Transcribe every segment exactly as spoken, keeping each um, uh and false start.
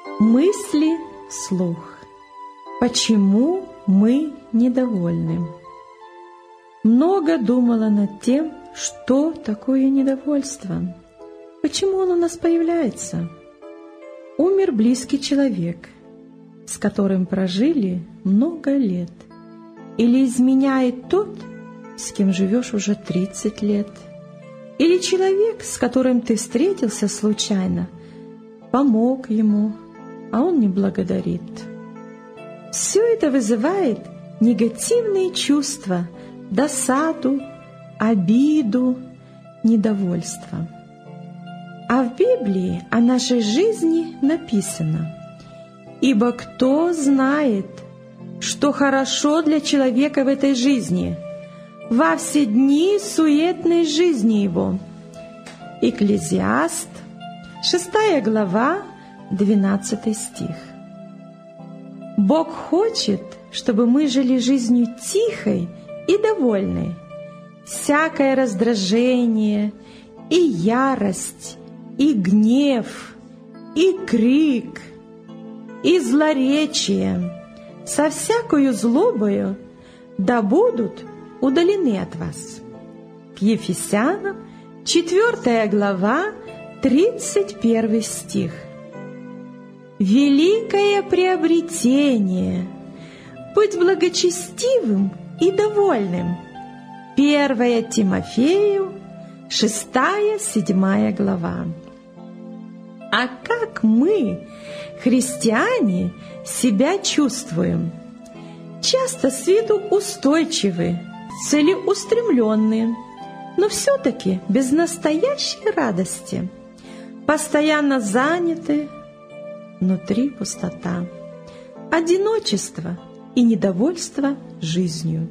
Мысли вслух. Почему мы недовольны? Много думала над тем, что такое недовольство. Почему оно у нас появляется? Умер близкий человек, с которым прожили много лет. Или изменяет тот, с кем живешь уже тридцать лет. Или человек, с которым ты встретился случайно, помог ему, а он не благодарит. Все это вызывает негативные чувства, досаду, обиду, недовольство. А в Библии о нашей жизни написано: «Ибо кто знает, что хорошо для человека в этой жизни, во все дни суетной жизни его». Экклезиаст, шестая глава, двенадцатый стих. Бог хочет, чтобы мы жили жизнью тихой и довольной. Всякое раздражение, и ярость, и гнев, и крик, и злоречие со всякою злобою да будут удалены от вас. К Ефесянам, четвертая глава, тридцать первый стих. Великое приобретение — быть благочестивым и довольным. Первое Тимофею, шестая, седьмая глава. А как мы, христиане, себя чувствуем? Часто с виду устойчивы, целеустремленные, но все-таки без настоящей радости. Постоянно заняты, внутри пустота, одиночество и недовольство жизнью.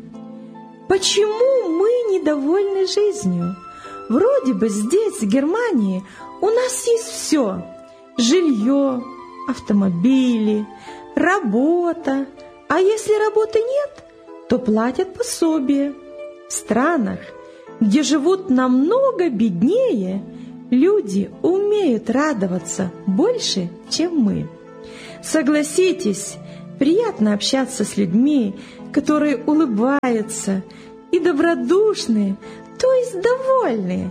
Почему мы недовольны жизнью? Вроде бы здесь, в Германии, у нас есть все: жилье, автомобили, работа. А если работы нет, то платят пособие. В странах, где живут намного беднее, люди умеют радоваться больше, чем мы. Согласитесь, приятно общаться с людьми, которые улыбаются и добродушные, то есть довольные.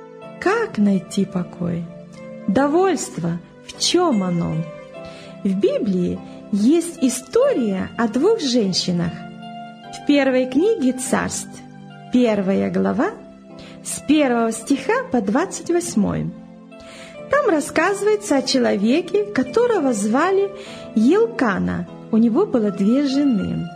Как найти покой? Довольство, в чем оно? В Библии есть история о двух женщинах. В первой книге Царств, первая глава, с первого стиха по двадцать восьмой. Там рассказывается о человеке, которого звали Елкана. У него было две жены,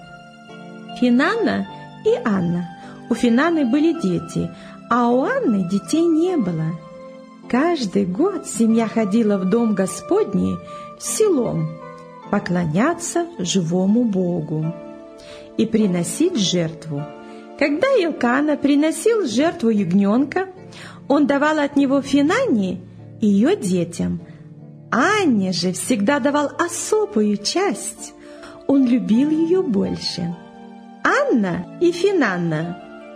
Финанна и Анна. У Финанны были дети, а у Анны детей не было. Каждый год семья ходила в дом Господний селом поклоняться живому Богу и приносить жертву. Когда Елкана приносил жертву ягненка, он давал от него Финанне и ее детям. Анне же всегда давал особую часть. Он любил ее больше. Анна и Финанна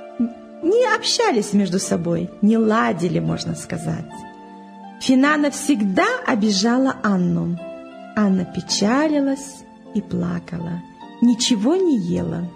не общались между собой, не ладили, можно сказать. Финанна всегда обижала Анну. Анна печалилась и плакала, ничего не ела.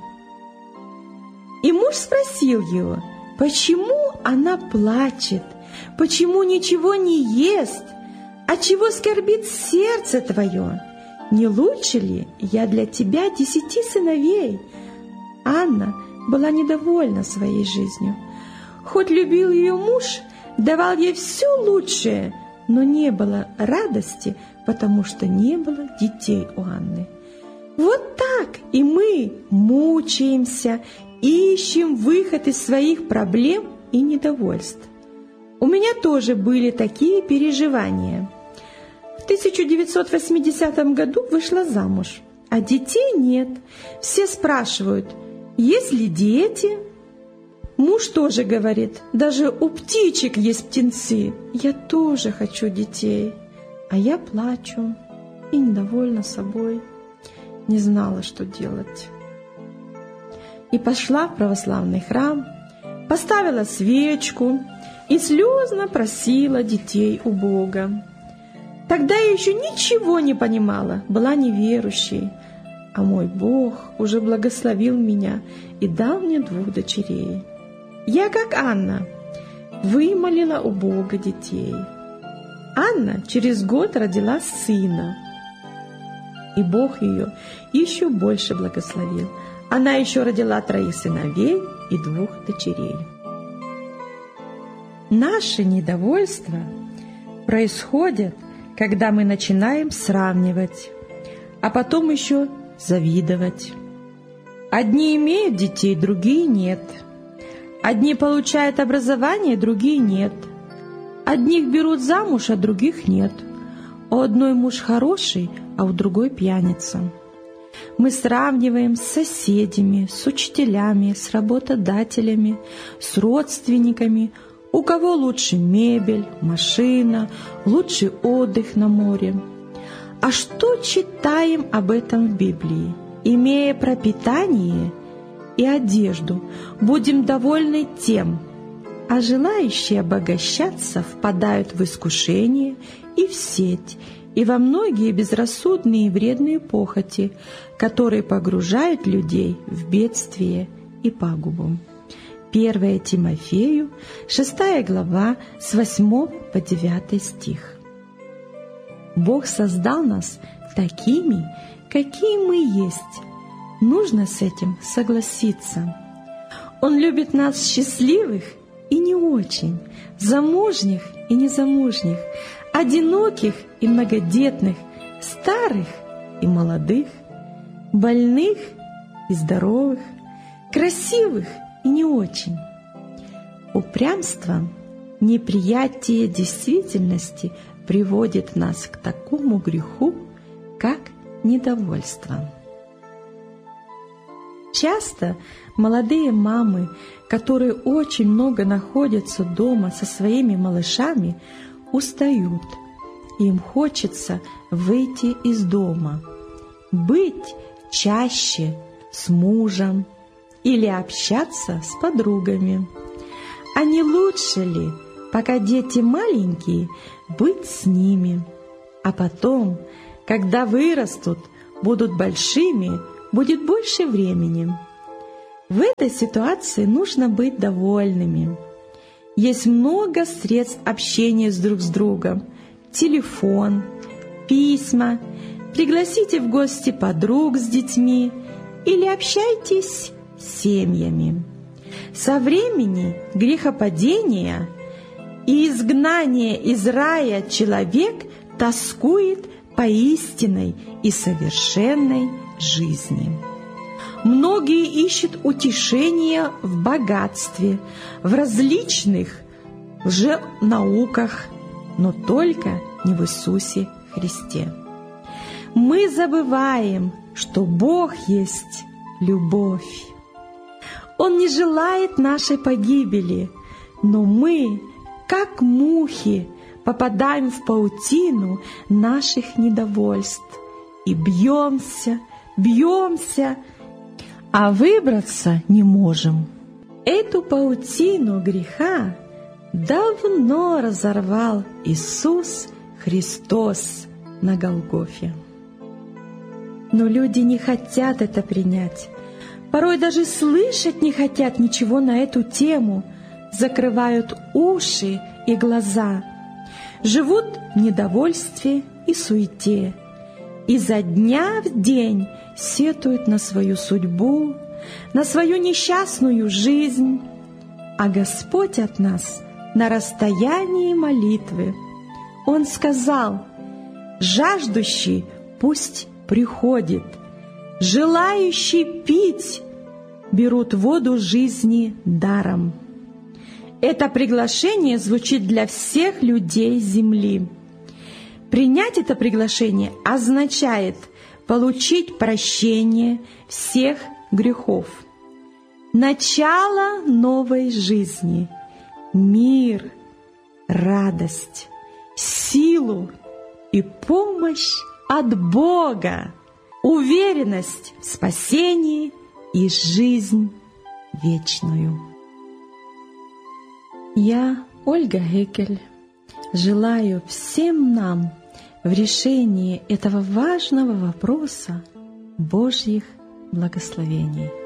И муж спросил ее, почему она плачет, почему ничего не ест, отчего скорбит сердце твое? Не лучше ли я для тебя десяти сыновей? Анна была недовольна своей жизнью. Хоть любил ее муж, давал ей все лучшее, но не было радости, потому что не было детей у Анны. Вот так и мы мучаемся, ищем выход из своих проблем и недовольств. У меня тоже были такие переживания. В тысяча девятьсот восьмидесятом году вышла замуж, а детей нет. Все спрашивают, есть ли дети? Муж тоже говорит, даже у птичек есть птенцы. Я тоже хочу детей. А я плачу и недовольна собой. Не знала, что делать. И пошла в православный храм, поставила свечку и слезно просила детей у Бога. Тогда я еще ничего не понимала, была неверующей, а мой Бог уже благословил меня и дал мне двух дочерей. Я, как Анна, вымолила у Бога детей. Анна через год родила сына, и Бог ее еще больше благословил. Она еще родила троих сыновей и двух дочерей. Наше недовольство происходит, когда мы начинаем сравнивать, а потом еще завидовать. Одни имеют детей, другие нет. Одни получают образование, другие нет. Одних берут замуж, а других нет. У одной муж хороший, а у другой пьяница. Мы сравниваем с соседями, с учителями, с работодателями, с родственниками. У кого лучше мебель, машина, лучший отдых на море. А что читаем об этом в Библии? Имея пропитание и одежду, будем довольны тем, а желающие обогащаться впадают в искушение и в сеть, и во многие безрассудные и вредные похоти, которые погружают людей в бедствие и пагубу. первое Тимофею, шестая глава, с восьмого по девятый стих. Бог создал нас такими, какие мы есть. Нужно с этим согласиться. Он любит нас счастливых и не очень, замужних и незамужних, одиноких и многодетных, старых и молодых, больных и здоровых, красивых и не очень. Упрямство, неприятие действительности приводит нас к такому греху, как недовольство. Часто молодые мамы, которые очень много находятся дома со своими малышами, устают. Им хочется выйти из дома, быть чаще с мужем или общаться с подругами. А не лучше ли, пока дети маленькие, быть с ними? А потом, когда вырастут, будут большими, будет больше времени. В этой ситуации нужно быть довольными. Есть много средств общения с друг с другом. Телефон, письма, пригласите в гости подруг с детьми или общайтесь с семьями. Со времени грехопадения и изгнания из рая человек тоскует по истинной и совершенной жизни. Многие ищут утешения в богатстве, в различных лженауках, но только не в Иисусе Христе. Мы забываем, что Бог есть любовь. Он не желает нашей погибели, но мы, как мухи, попадаем в паутину наших недовольств и бьемся, бьемся, а выбраться не можем. Эту паутину греха давно разорвал Иисус Христос на Голгофе. Но люди не хотят это принять. Порой даже слышать не хотят ничего на эту тему, закрывают уши и глаза, живут в недовольстве и суете, изо дня в день сетуют на свою судьбу, на свою несчастную жизнь, а Господь от нас на расстоянии молитвы. Он сказал: «Жаждущий пусть приходит, желающий пить берут воду жизни даром». Это приглашение звучит для всех людей земли. Принять это приглашение означает получить прощение всех грехов, начало новой жизни, мир, радость, силу и помощь от Бога, уверенность в спасении и жизнь вечную. Я, Ольга Гекель, желаю всем нам в решении этого важного вопроса Божьих благословений.